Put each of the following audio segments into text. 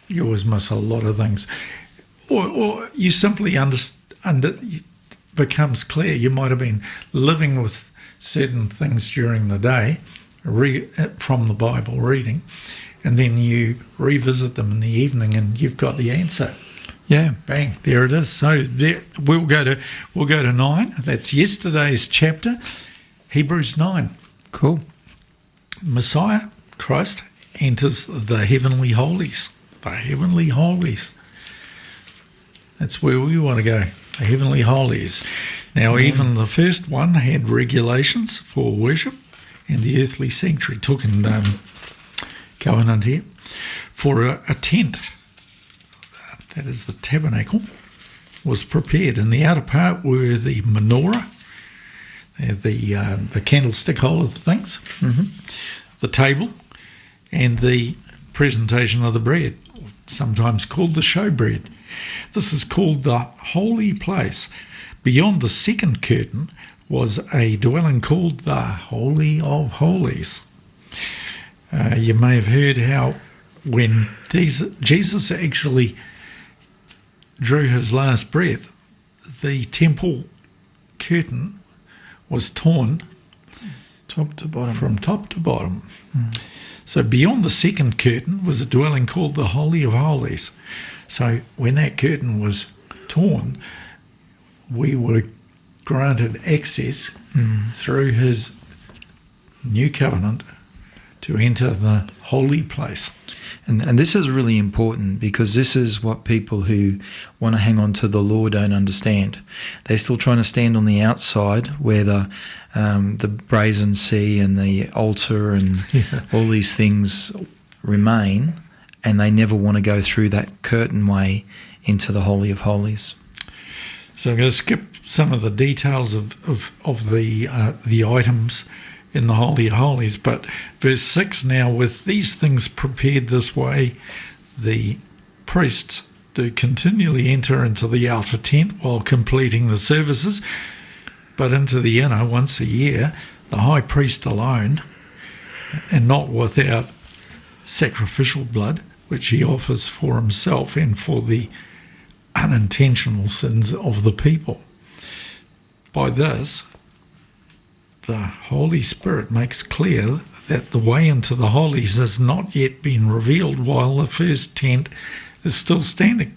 You always miss a lot of things. Or you simply it becomes clear you might have been living with certain things during the day, from the Bible reading, and then you revisit them in the evening and you've got the answer. Yeah. Bang, there it is. So we'll go to 9. That's yesterday's chapter, Hebrews 9. Cool. Messiah, Christ, enters the heavenly holies. The heavenly holies. That's where we want to go, the heavenly holies. Now, even the first one had regulations for worship, and the earthly sanctuary took in covenant here for a tent. That is the tabernacle, was prepared. In the outer part were the menorah, the candlestick holder things, the table, and the presentation of the bread, sometimes called the showbread. This is called the holy place. Beyond the second curtain was a dwelling called the Holy of Holies. You may have heard how when Jesus actually drew his last breath, the temple curtain was torn Top to bottom. from top to bottom. So beyond the second curtain was a dwelling called the Holy of Holies. So when that curtain was torn, we were granted access through his new covenant to enter the holy place. And this is really important, because this is what people who want to hang on to the law don't understand. They're still trying to stand on the outside where the brazen sea and the altar and all these things remain, and they never want to go through that curtain way into the Holy of Holies. So I'm going to skip some of the details of the items in the Holy of Holies, but verse 6 now, with these things prepared this way, the priests do continually enter into the outer tent while completing the services, but into the inner once a year, the high priest alone, and not without sacrificial blood, which he offers for himself and for the unintentional sins of the people. By this, the Holy Spirit makes clear that the way into the holies has not yet been revealed while the first tent is still standing.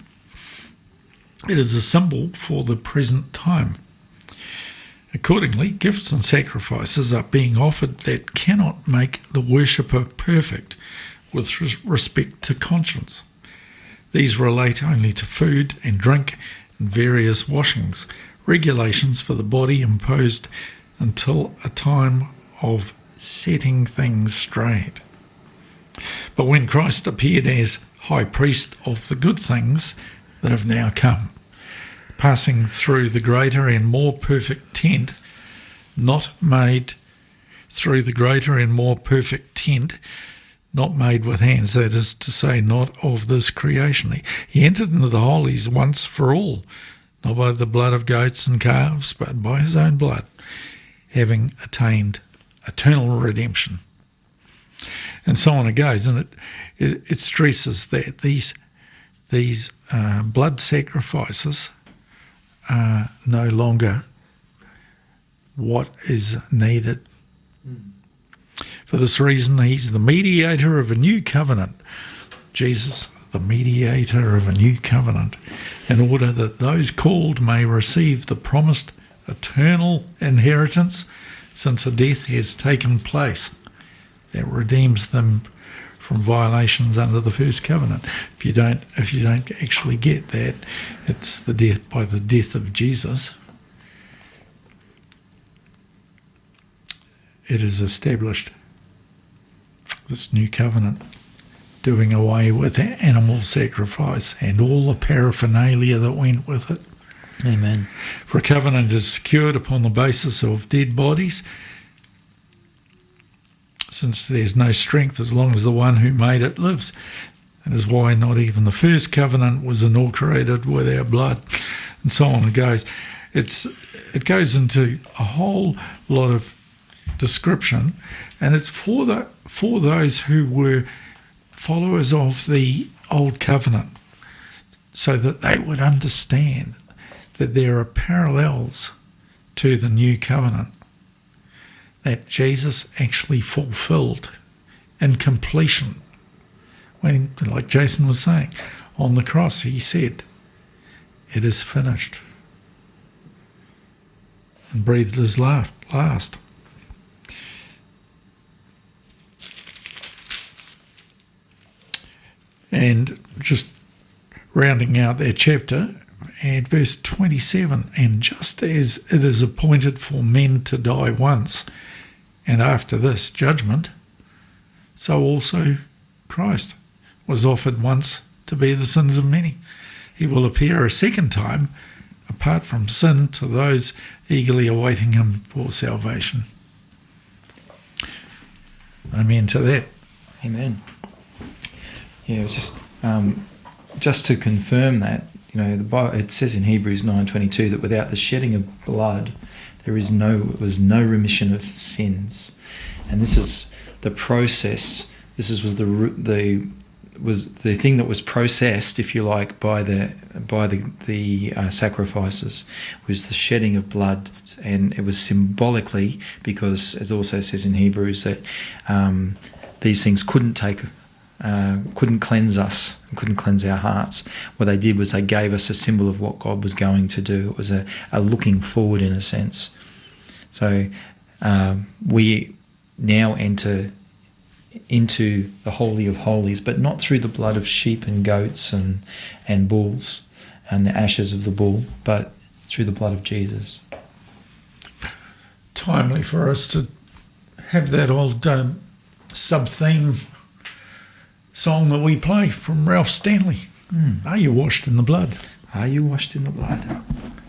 It is a symbol for the present time. Accordingly, gifts and sacrifices are being offered that cannot make the worshipper perfect with respect to conscience. These relate only to food and drink and various washings, regulations for the body imposed until a time of setting things straight. But when Christ appeared as high priest of the good things that have now come, passing through the greater and more perfect tent, not made with hands, that is to say, not of this creation. He entered into the holies once for all, not by the blood of goats and calves, but by his own blood, having attained eternal redemption. And so on it goes, and it stresses that these blood sacrifices are no longer what is needed. For this reason, he's the mediator of a new covenant. Jesus, the mediator of a new covenant, in order that those called may receive the promised eternal inheritance, since a death has taken place that redeems them from violations under the first covenant. If you don't actually get that, it's the death by the death of Jesus. It is established, this new covenant, doing away with animal sacrifice and all the paraphernalia that went with it. Amen. For a covenant is secured upon the basis of dead bodies, since there's no strength as long as the one who made it lives. That is why not even the first covenant was inaugurated without blood, and so on it goes. It goes into a whole lot of description, and it's for those who were followers of the Old Covenant so that they would understand that there are parallels to the New Covenant that Jesus actually fulfilled in completion. When, like Jason was saying, on the cross, he said, "It is finished," and breathed his last. And just rounding out that chapter, at verse 27, "And just as it is appointed for men to die once, and after this judgment, so also Christ was offered once to bear the sins of many. He will appear a second time, apart from sin, to those eagerly awaiting him for salvation." Amen to that. Amen. Yeah, it's just to confirm that, the Bible, it says in Hebrews 9:22 that without the shedding of blood, there was no remission of sins, and this is the process. This was the thing that was processed, if you like, by the sacrifices, was the shedding of blood, and it was symbolically, because as it also says in Hebrews that these things couldn't cleanse us, couldn't cleanse our hearts. What they did was they gave us a symbol of what God was going to do. It was a looking forward in a sense. So we now enter into the Holy of Holies, but not through the blood of sheep and goats and bulls and the ashes of the bull, but through the blood of Jesus. Timely for us to have that old sub-theme song that we play from Ralph Stanley. Are you washed in the blood? Are you washed in the blood?